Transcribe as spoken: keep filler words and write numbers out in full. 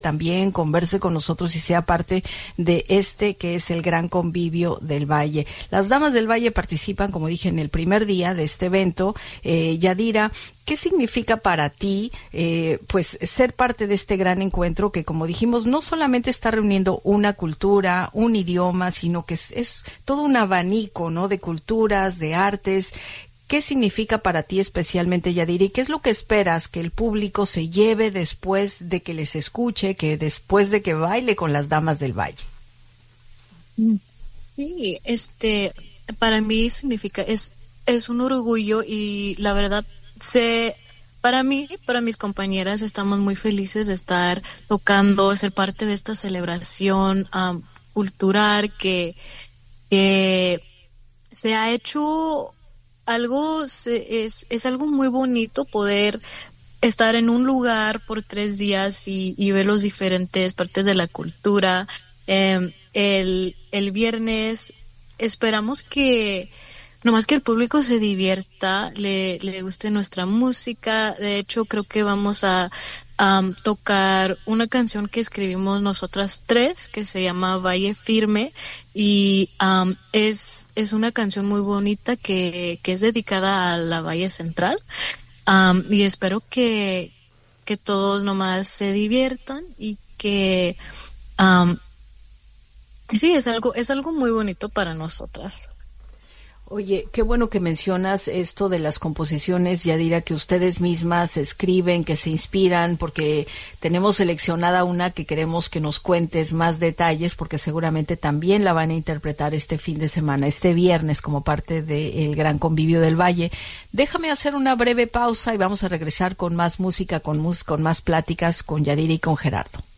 también converse con nosotros y sea parte de este que es el Gran Convivio del Valle. Las Damas del Valle participan, como dije, en el primer día de este evento. Eh, Yadira, ¿qué significa para ti eh, pues ser parte de este gran encuentro que, como dijimos, no solamente está reuniendo una cultura, un idioma, sino que es, es todo un abanico, ¿no?, de culturas, de artes? ¿Qué significa para ti especialmente, Yadira? ¿Y qué es lo que esperas que el público se lleve después de que les escuche, que después de que baile con las Damas del Valle? Sí, este, para mí significa, es, es un orgullo y la verdad, se, para mí, para mis compañeras, estamos muy felices de estar tocando, ser parte de esta celebración um, cultural que, que se ha hecho. Algo se, es, es algo muy bonito poder estar en un lugar por tres días y, y ver los diferentes partes de la cultura. Eh, el, el viernes esperamos que nomás que el público se divierta, le, le guste nuestra música. De hecho, creo que vamos a um, tocar una canción que escribimos nosotras tres, que se llama Valle Firme, y um, es, es una canción muy bonita que, que es dedicada a la Valle Central. Um, y espero que, que todos nomás se diviertan y que um, sí, es algo, es algo muy bonito para nosotras. Oye, qué bueno que mencionas esto de las composiciones, Yadira, que ustedes mismas escriben, que se inspiran, porque tenemos seleccionada una que queremos que nos cuentes más detalles, porque seguramente también la van a interpretar este fin de semana, este viernes, como parte del Gran Convivio del Valle. Déjame hacer una breve pausa y vamos a regresar con más música, con, mus- con más pláticas con Yadira y con Gerardo.